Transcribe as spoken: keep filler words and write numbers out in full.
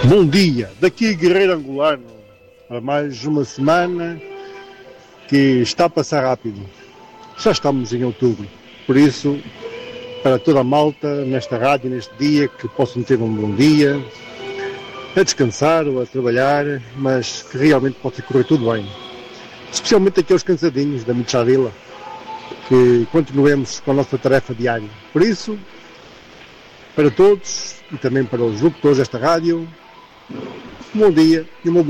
Bom dia, daqui Guerreiro Angolano, para mais uma semana que está a passar rápido. Já estamos em outubro, por isso, para toda a malta, nesta rádio, neste dia, que possam ter um bom dia, a descansar ou a trabalhar, mas que realmente possa correr tudo bem. Especialmente aqueles cansadinhos da Michadila, que continuemos com a nossa tarefa diária. Por isso, para todos e também para os locutores desta rádio, um bom dia e uma boa